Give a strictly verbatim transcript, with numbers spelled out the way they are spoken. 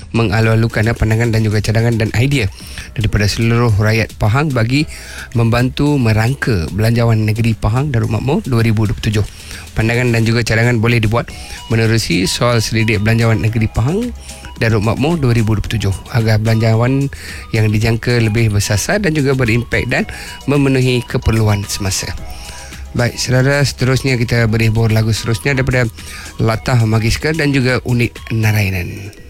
mengalu-alukan eh, pandangan dan juga cadangan dan idea daripada seluruh rakyat Pahang bagi membantu merangka Belanjawan Negeri Pahang Darul Makmur dua ribu dua puluh tujuh. Pandangan dan juga cadangan boleh dibuat menerusi soal selidik Belanjawan Negeri Pahang Darul Makmur dua ribu dua puluh tujuh agar belanjawan yang dijangka lebih bersasar dan juga berimpak dan memenuhi keperluan semasa. Baik, saudara, seterusnya kita beri bor lagu seterusnya daripada Latah Magiska dan juga Unit Narainan.